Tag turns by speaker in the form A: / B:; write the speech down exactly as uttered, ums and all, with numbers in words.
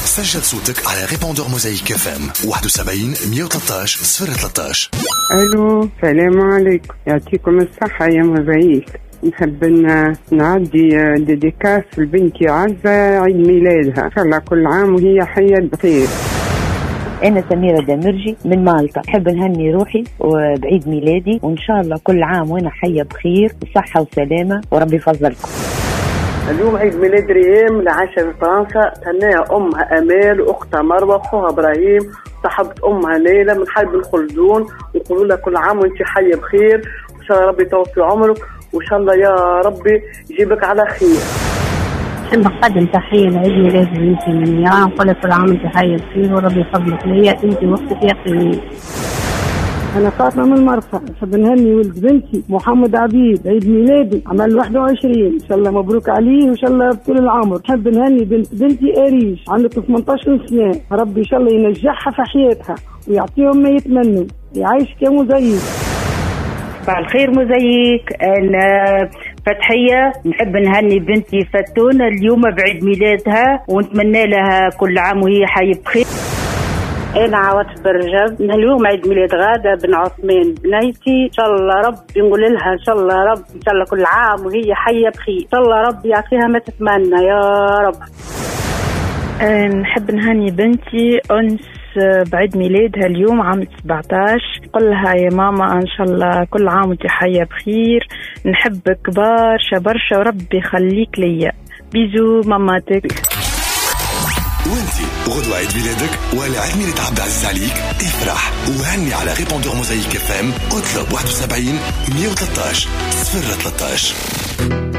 A: سجل صوتك على ريبوندور موزايك اف ام واحد وسبعين مية وثلاثة عشر صفر ثلاثة عشر.
B: الو، السلام عليكم، يعطيكم الصحة يا موزايك. نحب نعدي ديديكاس لبنتي عزة عيد ميلادها، إن شاء الله كل عام وهي حية بخير.
C: أنا سميرة دمرجي من مالطا، أحب نهني روحي وبعيد ميلادي، وإن شاء الله كل عام وأنا حية بخير وصحة وسلامة وربي يفضلكم.
D: اليوم عيد ميلاد ريم لعاشر فرنسا، تهنيها أمها أمال وأختها مروة وأخوها إبراهيم وصاحبة أمها ليلى من حلب الخلدون، ونقولوا لها كل عام وأنت حية بخير، وإن شاء الله ربي يطول عمرك، وإن شاء الله يا ربي يجيبك على خير.
E: نحب نقدم تحية لعيد ميلاد بنتي من يا نقول لك كل عام وأنت حية بخير وربي يفضلك ليا أنت وأختك يا قيمين.
F: أنا فاطمة من مرفأ، نحب نهني ولد بنتي محمد عبيد عيد ميلادي عمل واحد وعشرين، إن شاء الله مبروك عليه وإن شاء الله بطول العمر. نحب نهني بنت بنتي أريش عندها ثمانية عشر سنة، ربي إن شاء الله ينجحها في حياتها ويعطيهم ما يتمنوا، يعيشك يا مزيك.
G: صباح الخير مزيك، أنا فتحية، نحب نهني بنتي فتونة اليوم بعيد ميلادها ونتمنى لها كل عام وهي حية بخير.
H: أنا عوضت برجب، اليوم عيد ميلاد غادة بن عثمان بنيتي، إن شاء الله ربي نقول لها إن شاء الله رب إن شاء الله كل عام وهي حية بخير، إن شاء الله ربي يعطيها ما تتمنى يا رب.
I: نحب نهني بنتي أنس بعيد ميلادها اليوم عام سبعة عشر، قل لها يا ماما إن شاء الله كل عام وانت حية بخير، نحبك برشا برشا وربي يخليك ليا، بيزو ماماتك.
A: وانتي غدوة عيد ميلادك ولا عيد ميلاد عبد العزيز عليك؟ افرح وهني على ريبوندور موزايك اف ام، اطلب واحد وسبعين مية وثلاثة عشر صفر ثلاثة عشر.